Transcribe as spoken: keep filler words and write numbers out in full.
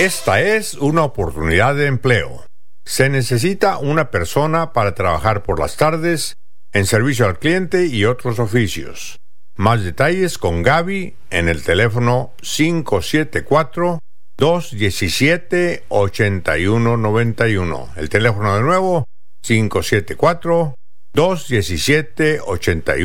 Esta es una oportunidad de empleo. Se necesita una persona para trabajar por las tardes en servicio al cliente y otros oficios. Más detalles con Gaby en el teléfono cinco siete cuatro, dos uno siete, ocho uno nueve uno. El teléfono de nuevo, cinco siete cuatro, dos uno siete, ocho uno